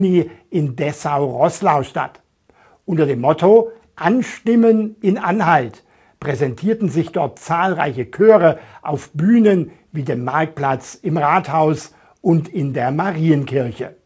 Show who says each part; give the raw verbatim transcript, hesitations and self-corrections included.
Speaker 1: in Dessau-Roßlau statt. Unter dem Motto Anstimmen in Anhalt präsentierten sich dort zahlreiche Chöre auf Bühnen wie dem Marktplatz, im Rathaus und in der Marienkirche.